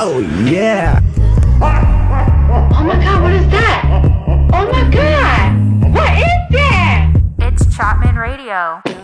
Oh, yeah. Oh my god, what is that? Oh my god! What is that? It's Chapman Radio.